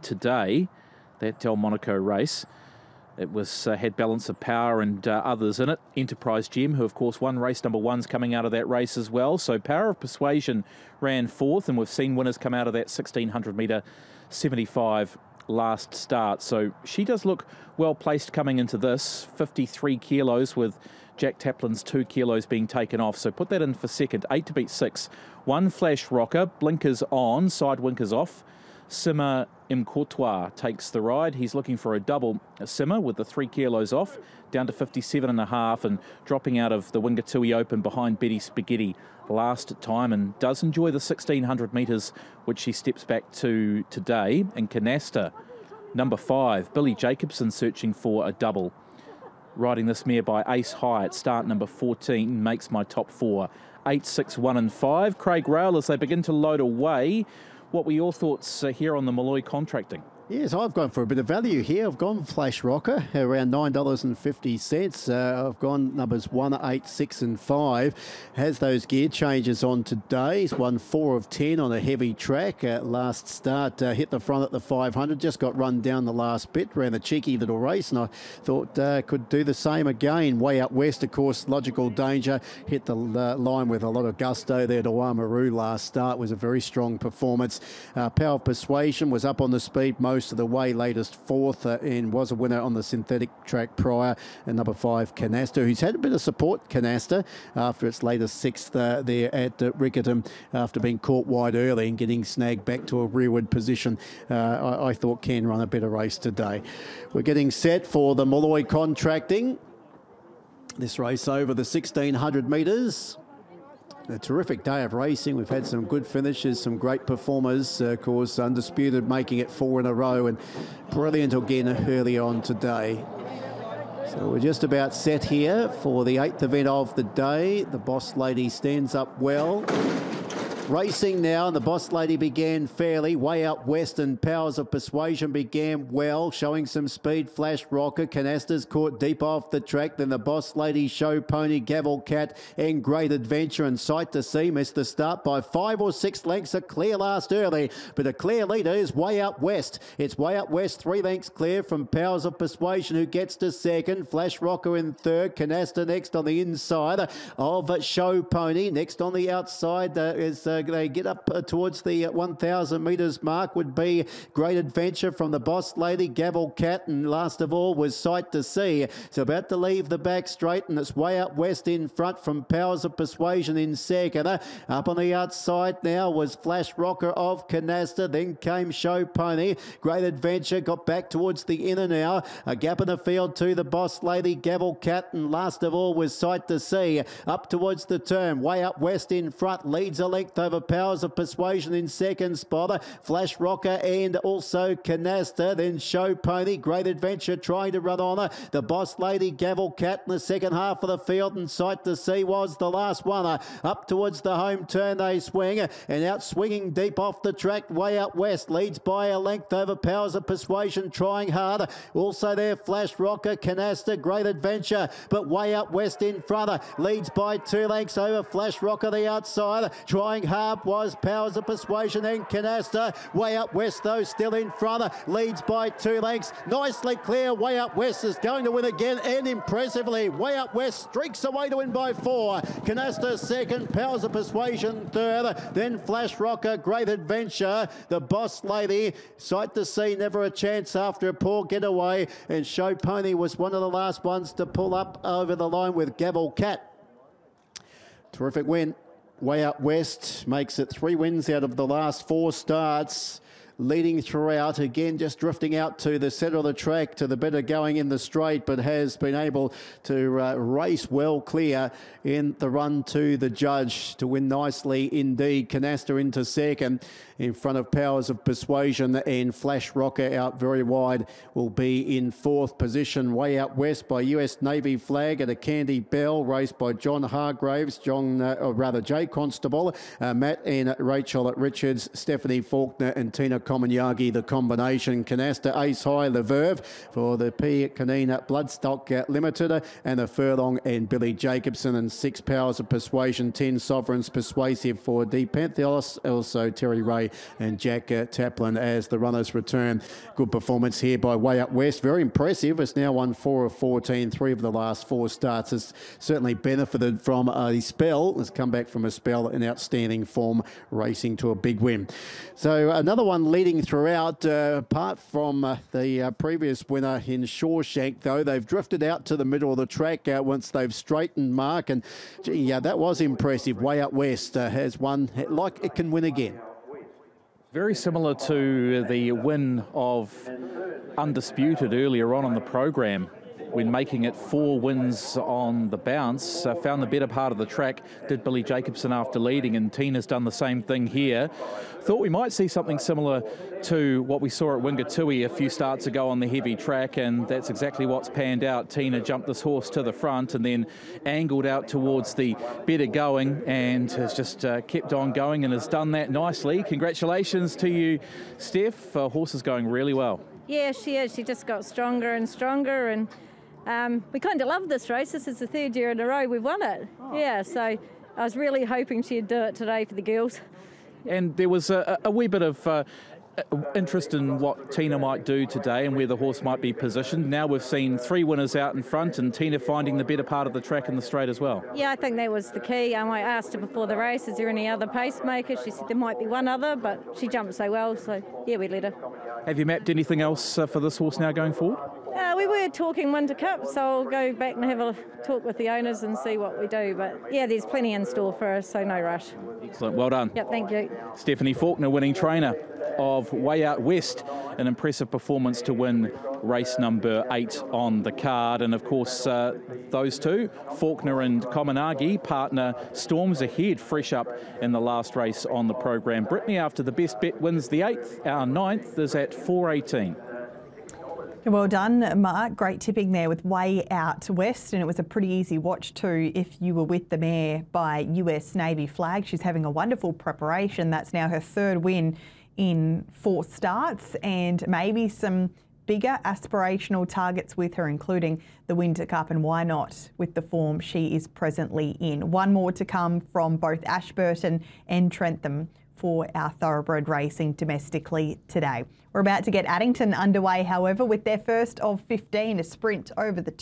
today, that Delmonico race. It was had Balance of Power and others in it. Enterprise Gem, who of course won race number 1's coming out of that race as well. So Power of Persuasion ran fourth, and we've seen winners come out of that 1600 metre 75 last start. So she does look well placed coming into this. 53 kilos with Jack Taplin's 2 kilos being taken off. So put that in for second. 8 to beat 6. 1 Flash Rocker, blinkers on, side winkers off. Simmer Mcourtois takes the ride. He's looking for a double Simmer with the 3 kilos off, down to 57.5 and dropping out of the Wingatui Open behind Betty Spaghetti last time, and does enjoy the 1600 metres, which she steps back to today. And Canasta, number 5, Billy Jacobson searching for a double. Riding this mare by Ace High at start number 14 makes my top 4. 8, 6, 1 and 5. Craig Rail as they begin to load away. What were your thoughts here on the Molloy contracting? Yes, I've gone for a bit of value here. I've gone Flash Rocker, around $9.50. I've gone numbers 1, 8, 6 and 5. Has those gear changes on today. He's won 4 of 10 on a heavy track. Last start, hit the front at the 500, just got run down the last bit, ran a cheeky little race, and I thought could do the same again. Way up west, of course, Logical Danger. Hit the line with a lot of gusto there to Wamaroo last start. Was a very strong performance. Power of Persuasion was up on the speed most of the way, latest fourth, and was a winner on the synthetic track prior. And number 5, Canasta, who's had a bit of support, Canasta, after its latest sixth there at Riccarton, after being caught wide early and getting snagged back to a rearward position. I thought can run a better race today. We're getting set for the Molloy contracting. This race over the 1600 metres. A terrific day of racing. We've had some good finishes, some great performers. Of course, Undisputed making it 4 in a row, and brilliant again early on today. So we're just about set here for the 8th event of the day. The Boss Lady stands up well. Racing now, and the Boss Lady began fairly. Way Out West and Powers of Persuasion began well, showing some speed. Flash Rocker, Canasta's caught deep off the track. Then the Boss Lady, Show Pony, Gavel Cat, and Great Adventure and Sight to See missed the start by 5 or 6 lengths. A clear last early, but a clear leader is Way Out West. It's Way Out West 3 lengths clear from Powers of Persuasion, who gets to second. Flash Rocker in third. Canasta next on the inside of Show Pony. Next on the outside is they get up towards the 1,000 metres mark would be Great Adventure from the Boss Lady, Gavel Cat, and last of all was Sight to See. So about to leave the back straight, and it's Way Out West in front from Powers of Persuasion in second. Up on the outside now was Flash Rocker of Canasta, then came Show Pony. Great Adventure got back towards the inner now. A gap in the field to the Boss Lady, Gavel Cat, and last of all was Sight to See. Up towards the turn, Way Out West in front, leads a length over Powers of Persuasion in second spot. Flash Rocker and also Canasta, then Show Pony. Great Adventure trying to run on. The Boss Lady, Gavel Cat in the second half of the field, and Sight to See was the last one. Up towards the home turn they swing, and out swinging deep off the track. Way Out West leads by a length over Powers of Persuasion, trying hard. Also there, Flash Rocker, Canasta, Great Adventure, but Way Out West in front, leads by 2 lengths over Flash Rocker the outside. Trying hard was Powers of Persuasion and Canasta. Way Out West though still in front, leads by 2 lengths. Nicely clear. Way Out West is going to win again, and impressively. Way Out West streaks away to win by 4. Canasta second, Powers of Persuasion third, then Flash Rocker, Great Adventure, the Boss Lady, Sight to See, never a chance after a poor getaway, and Show Pony was one of the last ones to pull up over the line with Gavel Cat. Terrific win. Way Out West makes it 3 wins out of the last 4 starts. Leading throughout, again just drifting out to the centre of the track to the better going in the straight, but has been able to race well clear in the run to the judge to win nicely indeed. Canasta into second in front of Powers of Persuasion, and Flash Rocker out very wide will be in 4th position. Way Out West by US Navy Flag and a Candy Bell, raced by John Hargraves, Jay Constable, Matt and Rachel Richards, Stephanie Faulkner and Tina Kominyagi, the combination. Canasta, Ace High, Le Verve for the P. Canina Bloodstock Limited, and the Furlong and Billy Jacobson, and 6 Powers of Persuasion, 10 Sovereigns Persuasive for D. Pantheos, also Terry Ray and Jack Taplin as the runners return. Good performance here by Way Up West. Very impressive. It's now won 4 of 14, 3 of the last 4 starts. Has certainly benefited from a spell. Has come back from a spell in outstanding form, racing to a big win. So another one leading throughout, apart from the previous winner in Shawshank, though, they've drifted out to the middle of the track once they've straightened mark, and gee, yeah, that was impressive. Way Up West has won like it can win again. Very similar to the win of Undisputed earlier on in the program, when making it 4 wins on the bounce. Found the better part of the track, did Billy Jacobson after leading, and Tina's done the same thing here. Thought we might see something similar to what we saw at Wingatui a few starts ago on the heavy track, and that's exactly what's panned out. Tina jumped this horse to the front and then angled out towards the better going, and has just kept on going and has done that nicely. Congratulations to you, Steph. Horse is going really well. Yeah, she is. She just got stronger and stronger, and we kind of love this race. This is the 3rd year in a row we've won it. Yeah, so I was really hoping she'd do it today for the girls. And there was a wee bit of interest in what Tina might do today and where the horse might be positioned. Now we've seen 3 winners out in front, and Tina finding the better part of the track in the straight as well. Yeah, I think that was the key. I asked her before the race, is there any other pacemakers? She said there might be one other, but she jumped so well, so yeah, we let her. Have you mapped anything else for this horse now going forward? We were talking Winter Cup, so I'll go back and have a talk with the owners and see what we do. But yeah, there's plenty in store for us, so no rush. Excellent, well done. Yep, thank you. Stephanie Faulkner, winning trainer of Way Out West. An impressive performance to win race number 8 on the card. And of course, those two, Faulkner and Kominyagi, partner Storms ahead, fresh up in the last race on the program. Brittany, after the best bet, wins the 8th. Our 9th is at 4:18. Well done, Mark. Great tipping there with Way Out West, and it was a pretty easy watch too if you were with the mare by US Navy Flag. She's having a wonderful preparation. That's now her 3rd win in 4 starts, and maybe some bigger aspirational targets with her, including the Winter Cup, and why not with the form she is presently in. One more to come from both Ashburton and Trentham for our thoroughbred racing domestically today. We're about to get Addington underway, however, with their first of 15, a sprint over the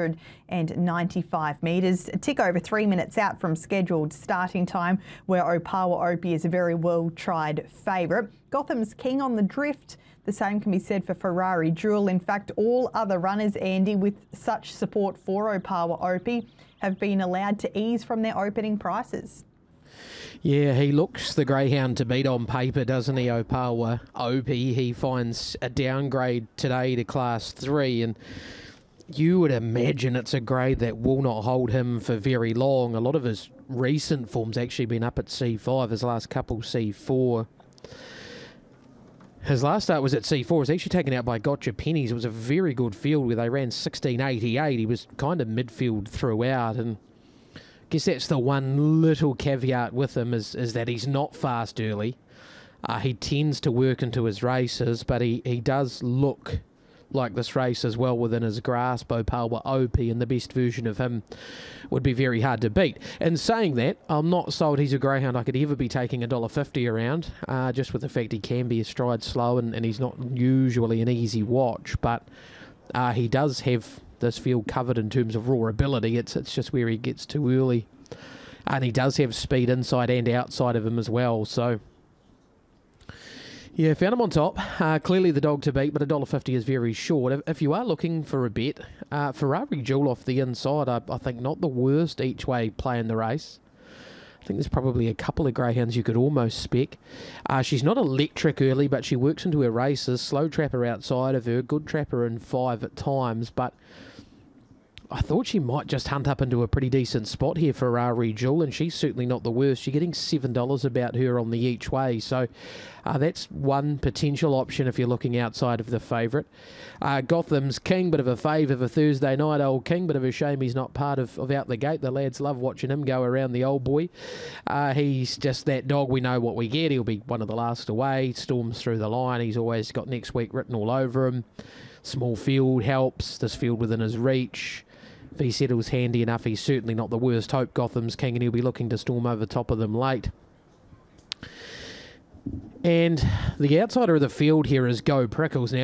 295 metres, a tick over 3 minutes out from scheduled starting time, where Opawa Opie is a very well-tried favourite. Gotham's King on the drift. The same can be said for Ferrari Jewel. In fact, all other runners, Andy, with such support for Opawa Opie, have been allowed to ease from their opening prices. Yeah, he looks the greyhound to beat on paper, doesn't he, Opawa Opie? He finds a downgrade today to Class 3, and you would imagine it's a grade that will not hold him for very long. A lot of his recent form's actually been up at C5, his last couple C4. His last start was at C4. It was actually taken out by Gotcha Pennies. It was a very good field where they ran 16.88. He was kind of midfield throughout, and I guess that's the one little caveat with him is that he's not fast early. He tends to work into his races, but he does look like this race is well within his grasp. Opawa Opie, and the best version of him would be very hard to beat. In saying that, I'm not sold he's a greyhound I could ever be taking $1.50 around, just with the fact he can be a stride slow and he's not usually an easy watch, but he does have this field covered in terms of raw ability. It's just where he gets too early, and he does have speed inside and outside of him as well. So yeah, found him on top. Clearly the dog to beat, but $1.50 is very short. If you are looking for a bet, Ferrari Jewel off the inside, I think not the worst each way play in the race. I think there's probably a couple of greyhounds you could almost spec. She's not electric early, but she works into her races. Slow trapper outside of her, good trapper in 5 at times, but I thought she might just hunt up into a pretty decent spot here for Ferrari Jewel, and she's certainly not the worst. You're getting $7 about her on the each way, so That's one potential option if you're looking outside of the favourite. Gotham's King, bit of a favour for Thursday night. Old King, bit of a shame he's not part of Out the Gate. The lads love watching him go around the old boy. He's just that dog. We know what we get. He'll be one of the last away. Storms through the line. He's always got next week written all over him. Small field helps. This field within his reach. If he settles handy enough, he's certainly not the worst hope. Gotham's King, and he'll be looking to storm over top of them late. And the outsider of the field here is Go Prickles. Now,